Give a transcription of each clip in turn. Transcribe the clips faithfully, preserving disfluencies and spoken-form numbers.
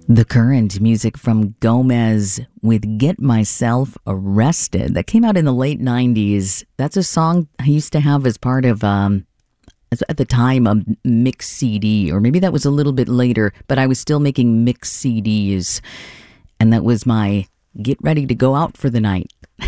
The Current, music from Gomez with Get Myself Arrested. That came out in the late nineties. That's a song I used to have as part of, um, at the time, a mix C D. Or maybe that was a little bit later, but I was still making mix C Ds. And that was my get ready to go out for the night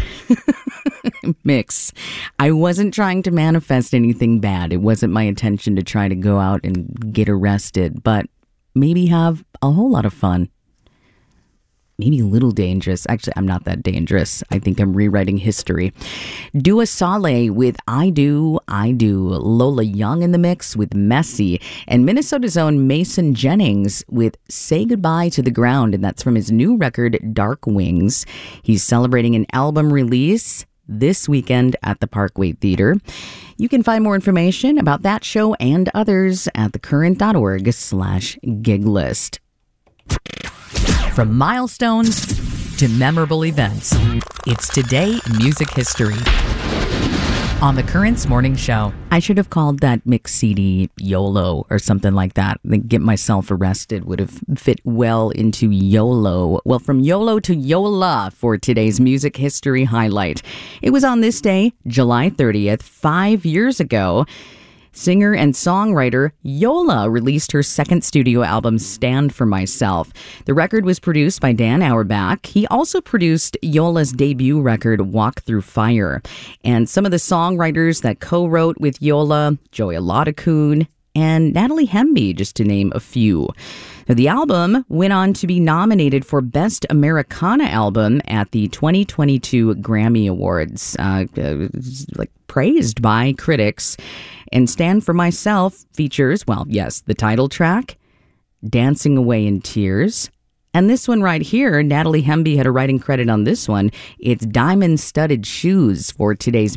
mix. I wasn't trying to manifest anything bad. It wasn't my intention to try to go out and get arrested, but maybe have a whole lot of fun. Maybe a little dangerous. Actually, I'm not that dangerous. I think I'm rewriting history. Dua Saleh with I Do, I Do. Lola Young in the mix with Messy. And Minnesota's own Mason Jennings with Say Goodbye to the Ground. And that's from his new record, Dark Wings. He's celebrating an album release this weekend at the Parkway Theater. You can find more information about that show and others at thecurrent.org slash gig list. From milestones to memorable events, it's Today in Music History on The Current's Morning Show. I should have called that mix C D YOLO or something like that. I think Get Myself Arrested would have fit well into YOLO. Well, from YOLO to YOLA for today's music history highlight. It was on this day, July thirtieth, five years ago. Singer and songwriter Yola released her second studio album, Stand for Myself. The record was produced by Dan Auerbach. He also produced Yola's debut record, Walk Through Fire. And some of the songwriters that co-wrote with Yola, Joey Aladakun and Natalie Hemby, just to name a few. Now, the album went on to be nominated for Best Americana Album at the twenty twenty-two Grammy Awards, uh, uh, like praised by critics. And Stand for Myself features, well, yes, the title track, Dancing Away in Tears. And this one right here, Natalie Hemby had a writing credit on this one. It's Diamond Studded Shoes for today's